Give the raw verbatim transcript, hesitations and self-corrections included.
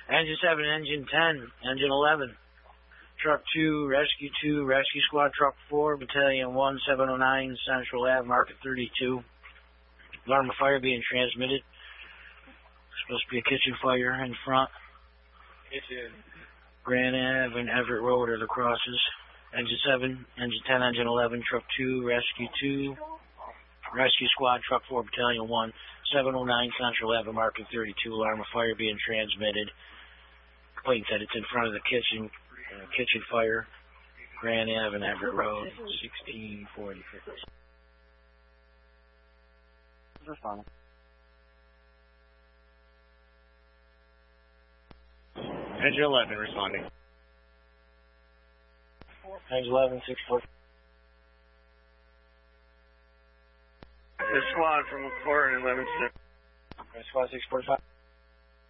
Engine seven, engine ten, engine eleven. Truck two, rescue two, rescue squad, truck four, battalion one, seven oh nine, Central Ave, market thirty-two. Alarm of fire being transmitted. Supposed to be a kitchen fire in front. Kitchen. Grand Ave and Everett Road are the crosses. Engine seven, engine ten, engine eleven, truck two, rescue two, rescue squad, truck four, battalion one, seven oh nine, Central Ave, market thirty-two. Alarm of fire being transmitted. Complaint that it's in front of the kitchen, uh, kitchen fire, Grand Ave and Everett Road, sixteen forty-six. Responding. Engine eleven responding. Engine eleven, six four. The squad from McLaurin and eleven six. Squad six forty-five.